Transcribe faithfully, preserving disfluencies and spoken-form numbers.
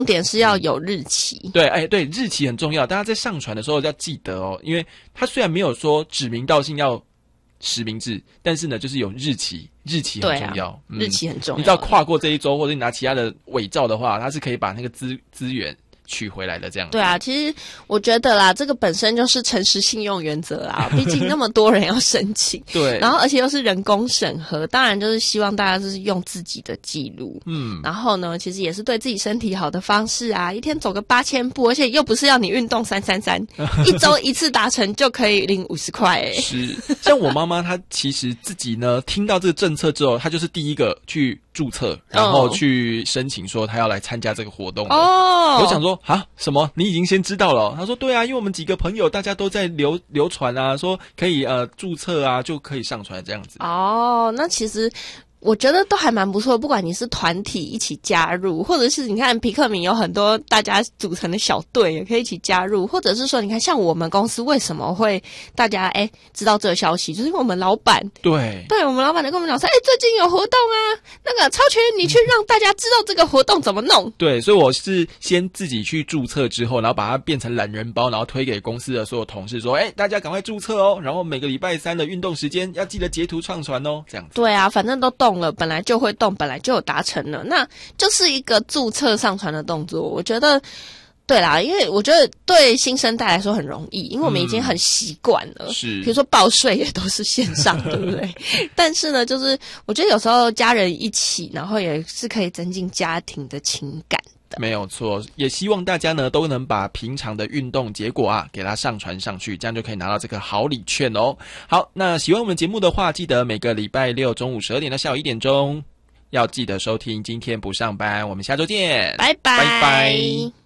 重点是要有日期。 对，哎，对，日期很重要，大家在上传的时候要记得哦，因为它虽然没有说指名道姓要实名制，但是呢，就是有日期，日期很重要， 啊嗯、 日期很重要。 你只要跨过这一周，或者你拿其他的伪造的话，它是可以把那个资资源取回来的，这样。 对啊，其实我觉得啦，这个本身就是诚实信用原则啦，毕竟那么多人要申请， 对， 然后而且又是人工审核，当然就是希望大家就是用自己的记录，嗯，然后呢，其实也是对自己身体好的方式啊，一天走个八千步，而且又不是要你运动三三三，一周一次达成就可以领五十块，哎， 是，像我妈妈，她其实自己呢，听到这个政策之后，她就是第一个去注册，然后去申请说她要来参加这个活动的。哦，我想说。啊，什么？你已经先知道了哦？他说对啊，因为我们几个朋友大家都在流流传啊，说可以呃注册啊，就可以上传这样子。 哦，那其实我觉得都还蛮不错，不管你是团体一起加入，或者是你看皮克敏有很多大家组成的小队也可以一起加入，或者是说你看像我们公司为什么会大家哎知道这个消息，就是因为我们老板对对我们老板在跟我们讲说，哎最近有活动啊，那个超群你去让大家知道这个活动怎么弄。 对，所以我是先自己去注册之后，然后把它变成懒人包，然后推给公司的所有同事说，哎大家赶快注册哦，然后每个礼拜三的运动时间要记得截图上传哦，这样子。 对啊，反正都动了，本来就会动，本来就有达成了，那就是一个注册上传的动作。我觉得对啦，因为我觉得对新生代来说很容易，因为我们已经很习惯了，嗯、是，比如说报税也都是线上，对不对？但是呢，就是我觉得有时候家人一起，然后也是可以增进家庭的情感。 没有错，也希望大家呢都能把平常的运动结果啊给它上传上去，这样就可以拿到这个好礼券哦。好，那喜欢我们节目的话，记得每个礼拜六中午十二点到下午一点钟要记得收听。今天不上班，我们下周见， 拜拜， 拜拜。